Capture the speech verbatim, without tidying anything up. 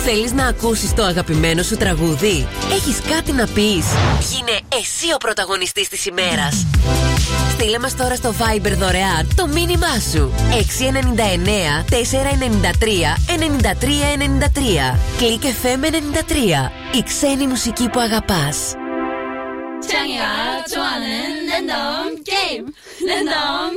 Θέλεις να ακούσεις το αγαπημένο σου τραγούδι? Έχεις κάτι να πεις? Γίνε εσύ ο πρωταγωνιστής της ημέρας. Στείλε μας τώρα στο Viber δωρεάν το μήνυμά σου. έξι εννιά εννιά τέσσερα εννιά τρία εννιά τρία εννιά τρία. Click εφ εμ ενενήντα τρία. Η ξένη μουσική που αγαπάς. 창이가 좋아하는 랜덤 게임 랜덤